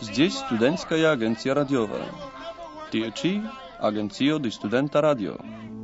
Здесь студентская агенция радиовая. Tieci Agencio di Studenta Radio.